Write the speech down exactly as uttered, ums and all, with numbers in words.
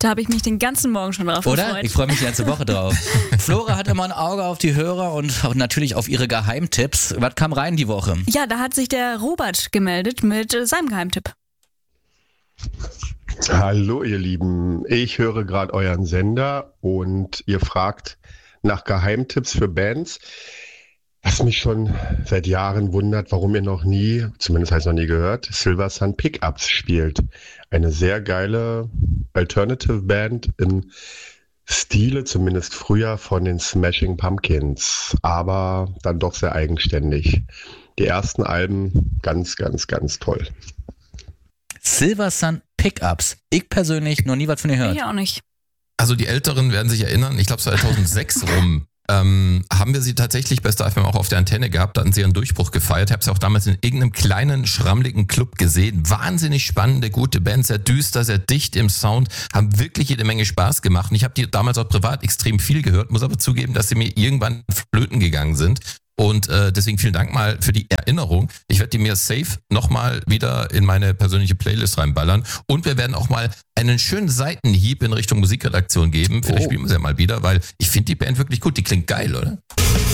Da habe ich mich den ganzen Morgen schon drauf Oder? gefreut. Ich freue mich die ganze Woche drauf. Flora hat immer ein Auge auf die Hörer und natürlich auf ihre Geheimtipps. Was kam rein die Woche? Ja, da hat sich der Robert gemeldet mit äh, seinem Geheimtipp. Hallo ihr Lieben, ich höre gerade euren Sender und ihr fragt nach Geheimtipps für Bands. Was mich schon seit Jahren wundert, warum ihr noch nie, zumindest habe ich noch nie gehört, Silversun Pickups spielt. Eine sehr geile Alternative Band im Stile, zumindest früher, von den Smashing Pumpkins, aber dann doch sehr eigenständig. Die ersten Alben ganz, ganz, ganz toll. Silversun Pickups. Ich persönlich noch nie was von ihr gehört. Ich auch nicht. Also die Älteren werden sich erinnern, ich glaube zweitausendsechs rum ähm, haben wir sie tatsächlich bei Star F M auch auf der Antenne gehabt, da hatten sie ihren Durchbruch gefeiert. Ich habe sie auch damals in irgendeinem kleinen, schrammligen Club gesehen. Wahnsinnig spannende, gute Band, sehr düster, sehr dicht im Sound, haben wirklich jede Menge Spaß gemacht. Und ich habe die damals auch privat extrem viel gehört, muss aber zugeben, dass sie mir irgendwann flöten gegangen sind. Und äh, deswegen vielen Dank mal für die Erinnerung. Ich werde die mir safe nochmal wieder in meine persönliche Playlist reinballern. Und wir werden auch mal einen schönen Seitenhieb in Richtung Musikredaktion geben. Vielleicht Oh. spielen wir sie ja mal wieder, weil ich finde die Band wirklich gut. Die klingt geil, oder?